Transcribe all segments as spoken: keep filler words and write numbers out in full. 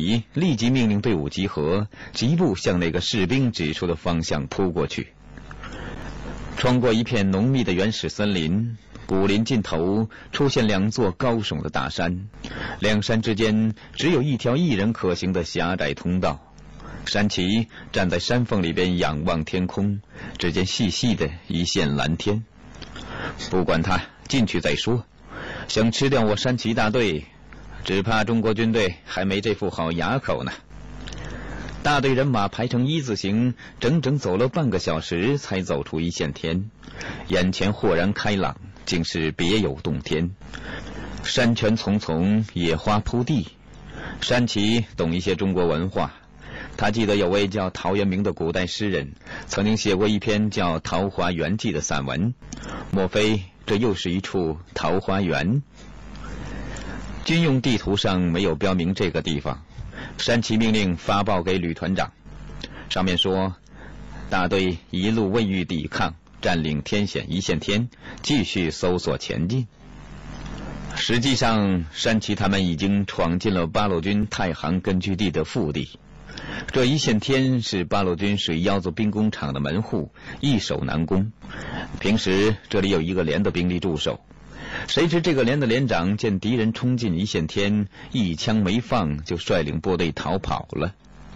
启立即命令队伍集合，疾步向那个士兵指出的方向扑过去。穿过一片浓密的原始森林，古林尽头出现两座高耸的大山，两山之间只有一条一人可行的狭窄通道。山崎站在山缝里边仰望天空，只见细细的一线蓝天。不管他，进去再说。想吃掉我山崎大队，只怕中国军队还没这副好牙口呢。大队人马排成一字形，整整走了半个小时才走出一线天，眼前豁然开朗，竟是别有洞天。山泉丛丛，野花铺地。山崎懂一些中国文化，他记得有位叫陶渊明的古代诗人曾经写过一篇叫《桃花源记》的散文，莫非这又是一处桃花源？军用地图上没有标明这个地方，山崎命令发报给旅团长，上面说大队一路未遇抵抗，占领天险一线天，继续搜索前进。实际上山崎他们已经闯进了八路军太行根据地的腹地。这一线天是八路军水腰子兵工厂的门户，易守难攻。平时这里有一个连的兵力驻守，谁知这个连的连长见敌人冲进一线天，一枪没放就率领部队逃跑了。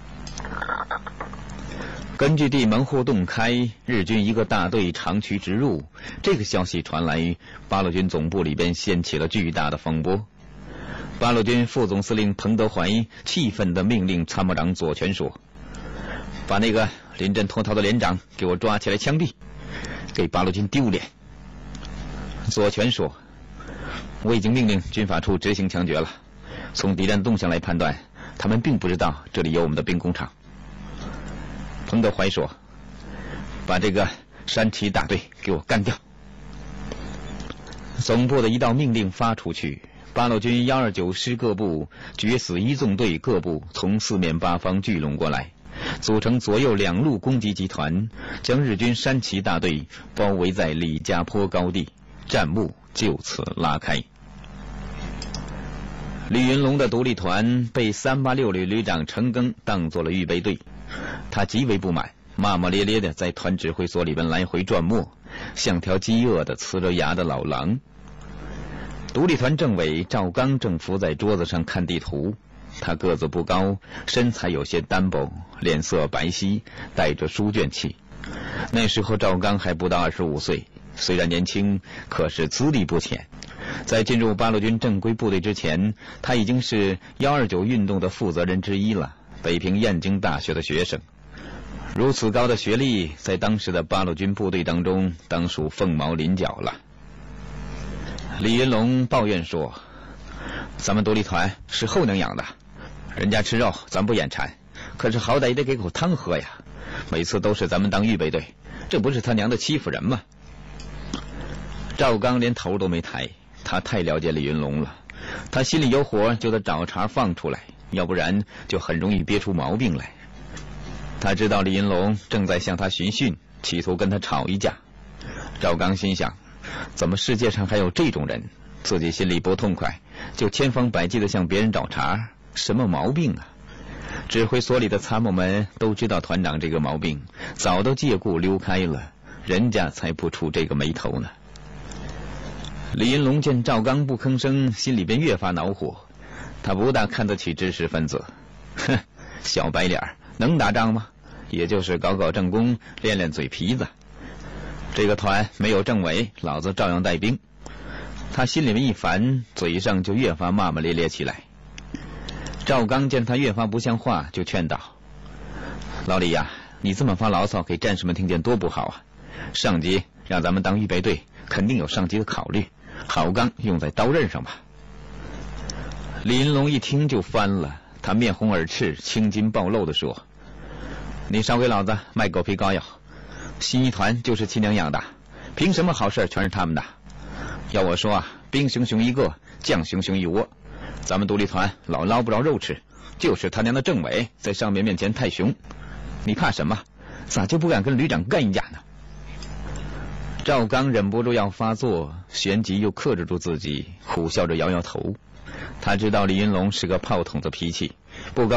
根据地门户洞开，日军一个大队长驱直入，这个消息传来，八路军总部里边掀起了巨大的风波。八路军副总司令彭德怀气愤地命令参谋长左权说：“把那个临阵脱逃的连长给我抓起来枪毙，给八路军丢脸。”左权说：“我已经命令军法处执行枪决了，从敌人动向来判断，他们并不知道这里有我们的兵工厂。”彭德怀说：“把这个山崎大队给我干掉。”总部的一道命令发出去，八路军一二九师各部、决死一纵队各部从四面八方聚拢过来，组成左右两路攻击集团，将日军山崎大队包围在李家坡高地，战幕就此拉开。李云龙的独立团被三八六旅旅长陈赓当作了预备队，他极为不满，骂骂咧咧的在团指挥所里边来回转磨，像条饥饿的呲着牙的老狼。独立团政委赵刚正伏在桌子上看地图，他个子不高，身材有些单薄，脸色白皙，带着书卷气。那时候赵刚还不到二十五岁，虽然年轻，可是资历不浅。在进入八路军正规部队之前，他已经是一二九运动的负责人之一了，北平燕京大学的学生。如此高的学历，在当时的八路军部队当中当属凤毛麟角了。李云龙抱怨说：“咱们独立团是后娘养的，人家吃肉咱不眼馋，可是好歹也得给口汤喝呀，每次都是咱们当预备队，这不是他娘的欺负人吗？”赵刚连头都没抬，他太了解李云龙了，他心里有火就得找茬放出来，要不然就很容易憋出毛病来。他知道李云龙正在向他寻衅，企图跟他吵一架。赵刚心想，怎么世界上还有这种人？自己心里不痛快，就千方百计地向别人找茬，什么毛病啊？指挥所里的参谋们都知道团长这个毛病，早都借故溜开了，人家才不出这个眉头呢。李云龙见赵刚不吭声，心里边越发恼火。他不大看得起知识分子，哼，小白脸能打仗吗？也就是搞搞政工，练练嘴皮子。这个团没有政委，老子照样带兵。他心里面一烦，嘴上就越发骂骂咧咧起来。赵刚见他越发不像话，就劝道：“老李呀、啊，你这么发牢骚给战士们听见多不好啊！上级让咱们当预备队，肯定有上级的考虑，好钢用在刀刃上吧。”李云龙一听就翻了，他面红耳赤，青筋暴露地说：“你少给老子卖狗皮膏药！新一团就是亲娘养的，凭什么好事全是他们的？要我说啊，兵熊熊一个，将熊熊一窝。咱们独立团老捞不着肉吃，就是他娘的政委在上面面前太熊。你怕什么？咋就不敢跟旅长干一架呢？”赵刚忍不住要发作，旋即又克制住自己，苦笑着摇摇头。他知道李云龙是个炮筒子脾气，不高